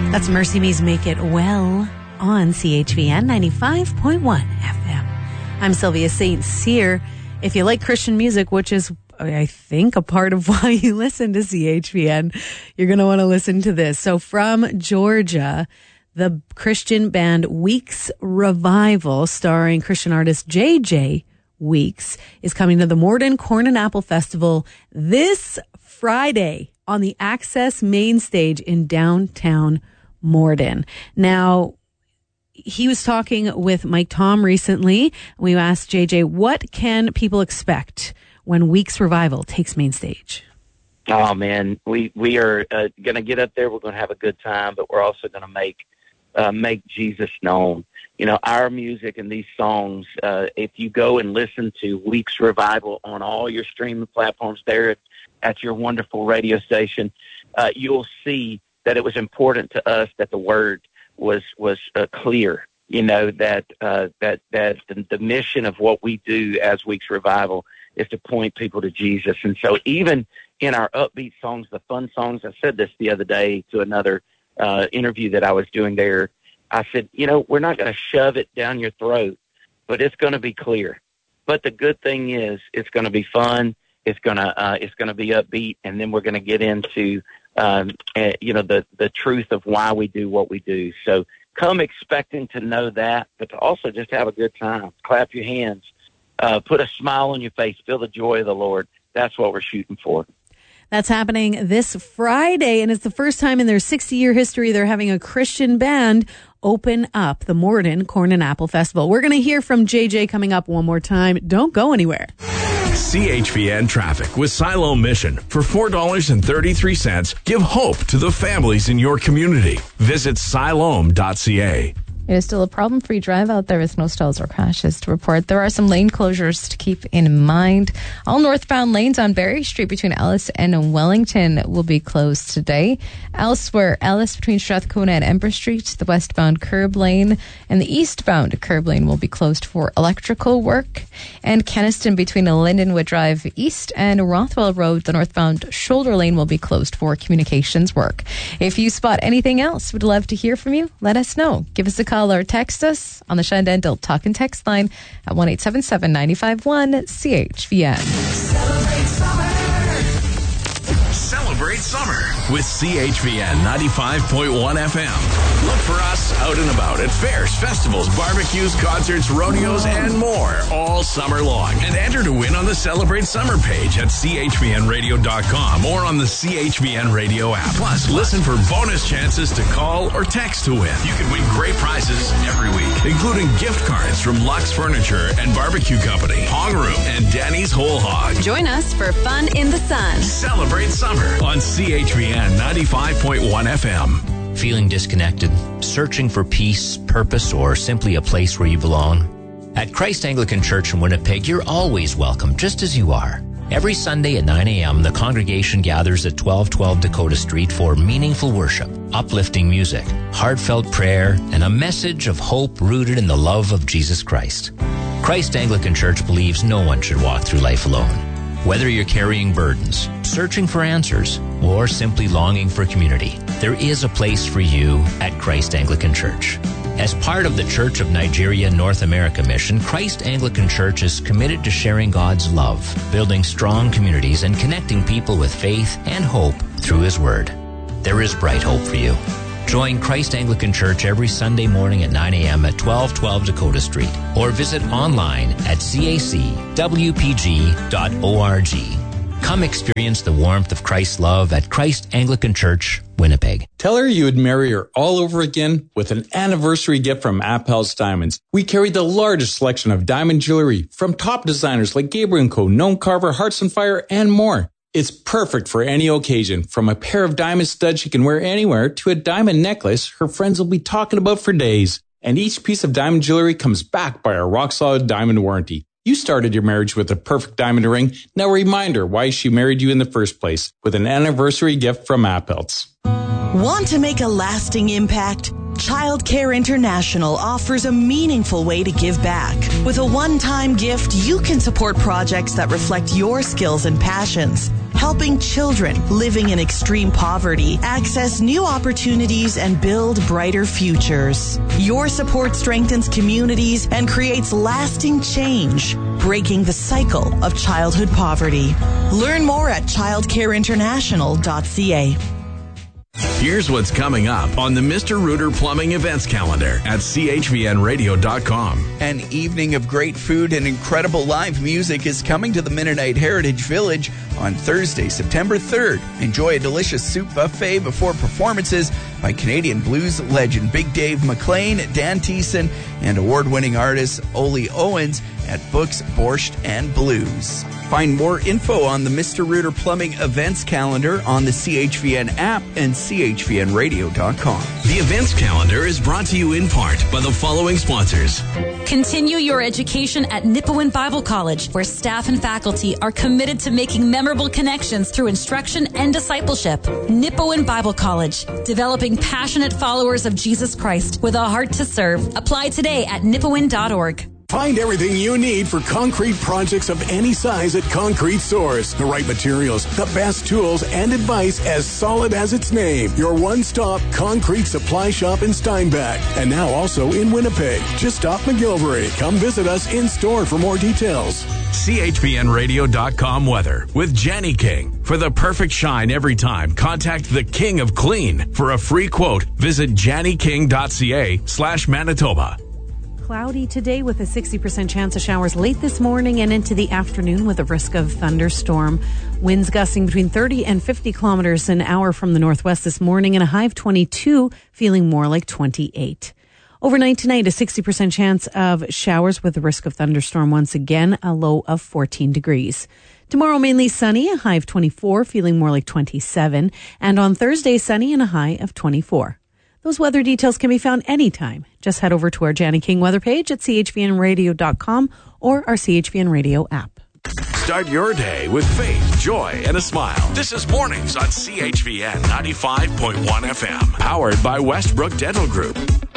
That's Mercy Me's Make It Well on CHVN 95.1 FM. I'm Sylvia St. Cyr. If you like Christian music, which is, I think, a part of why you listen to CHVN, you're going to want to listen to this. So from Georgia, the Christian band Weeks Revival, starring Christian artist J.J. Weeks, is coming to the Morden Corn and Apple Festival this Friday on the Access main stage in downtown Morden. Now, he was talking with Mike Tom recently. We asked JJ, what can people expect when Weeks Revival takes main stage? Oh, man, we are going to get up there. We're going to have a good time, but we're also going to make Jesus known. You know, our music and these songs, if you go and listen to Weeks Revival on all your streaming platforms there at your wonderful radio station, you'll see that it was important to us that the word was clear. You know, that the mission of what we do as Weeks Revival is to point people to Jesus. And so even in our upbeat songs, the fun songs, I said this the other day to another interview that I was doing there. I said, you know, we're not going to shove it down your throat, but it's going to be clear. But the good thing is it's going to be fun. It's going to be upbeat. And then we're going to get into you know, the truth of why we do what we do. So come expecting to know that, but to also just have a good time. Clap your hands, put a smile on your face, feel the joy of the Lord. That's what we're shooting for. That's happening this Friday, and it's the first time in their 60-year history they're having a Christian band open up the Morden Corn and Apple Festival. We're going to hear from JJ coming up one more time. Don't go anywhere. CHVN Traffic with Siloam Mission. For $4.33, give hope to the families in your community. Visit siloam.ca. It is still a problem-free drive out there with no stalls or crashes to report. There are some lane closures to keep in mind. All northbound lanes on Berry Street between Ellis and Wellington will be closed today. Elsewhere, Ellis between Strathcona and Ember Street, the westbound curb lane, and the eastbound curb lane will be closed for electrical work. And Kenaston between Lindenwood Drive East and Rothwell Road, the northbound shoulder lane will be closed for communications work. If you spot anything else, we'd love to hear from you. Let us know. Give us a call or text us on the Shandendal Talk and Text line at 1-877-951-CHVN. Celebrate summer with CHVN 95.1 FM. Look for us out and about at fairs, festivals, barbecues, concerts, rodeos, and more all summer long. And enter to win on the Celebrate Summer page at chvnradio.com or on the CHVN Radio app. Plus, listen for bonus chances to call or text to win. You can win great prizes every week, including gift cards from Lux Furniture and Barbecue Company, Hong Room, and Danny's Whole Hog. Join us for fun in the sun. Celebrate summer on CHVN 95.1 FM. Feeling disconnected, searching for peace, purpose, or simply a place where you belong? At Christ Anglican Church in Winnipeg, you're always welcome, just as you are. Every Sunday at 9 a.m., the congregation gathers at 1212 Dakota Street for meaningful worship, uplifting music, heartfelt prayer, and a message of hope rooted in the love of Jesus Christ. Christ Anglican Church believes no one should walk through life alone. Whether you're carrying burdens, searching for answers, or simply longing for community, there is a place for you at Christ Anglican Church. As part of the Church of Nigeria North America mission, Christ Anglican Church is committed to sharing God's love, building strong communities, and connecting people with faith and hope through His Word. There is bright hope for you. Join Christ Anglican Church every Sunday morning at 9 a.m. at 1212 Dakota Street, or visit online at cacwpg.org. Come experience the warmth of Christ's love at Christ Anglican Church, Winnipeg. Tell her you would marry her all over again with an anniversary gift from Appel's Diamonds. We carry the largest selection of diamond jewelry from top designers like Gabriel & Co., Gnome Carver, Hearts and Fire, and more. It's perfect for any occasion, from a pair of diamond studs she can wear anywhere to a diamond necklace her friends will be talking about for days. And each piece of diamond jewelry comes backed by our rock-solid diamond warranty. You started your marriage with a perfect diamond ring. Now remind her why she married you in the first place with an anniversary gift from Appel's. Want to make a lasting impact? Child Care International offers a meaningful way to give back. With a one-time gift, you can support projects that reflect your skills and passions. helping children living in extreme poverty access new opportunities and build brighter futures. Your support strengthens communities and creates lasting change, breaking the cycle of childhood poverty. Learn more at childcareinternational.ca. Here's what's coming up on the Mr. Rooter Plumbing events calendar at chvnradio.com. An evening of great food and incredible live music is coming to the Mennonite Heritage Village on Thursday, September 3rd. Enjoy a delicious soup buffet before performances by Canadian blues legend Big Dave McLean, Dan Thiessen, and award-winning artist Oli Owens at Books, Borscht, and Blues. Find more info on the Mr. Rooter Plumbing events calendar on the CHVN app and chvnradio.com. The events calendar is brought to you in part by the following sponsors. Continue your education at Nipawin Bible College, where staff and faculty are committed to making memorable connections through instruction and discipleship. Nipawin Bible College, developing passionate followers of Jesus Christ with a heart to serve. Apply today at nipawin.org. Find everything you need for concrete projects of any size at Concrete Source. The right materials, the best tools, and advice as solid as its name. Your one-stop concrete supply shop in Steinbach. And now also in Winnipeg. Just stop McGilvery. Come visit us in store for more details. CHVNradio.com weather with Janny King. For the perfect shine every time, contact the King of Clean. For a free quote, visit jannyking.ca/Manitoba. Cloudy today with a 60% chance of showers late this morning and into the afternoon with a risk of thunderstorm. Winds gusting between 30 and 50 kilometers an hour from the northwest this morning and a high of 22, feeling more like 28. Overnight tonight, a 60% chance of showers with a risk of thunderstorm once again, a low of 14 degrees. Tomorrow, mainly sunny, a high of 24, feeling more like 27. And on Thursday, sunny and a high of 24. Those weather details can be found anytime. Just head over to our Janny King weather page at chvnradio.com or our CHVN Radio app. Start your day with faith, joy, and a smile. This is Mornings on CHVN 95.1 FM. Powered by Westbrook Dental Group.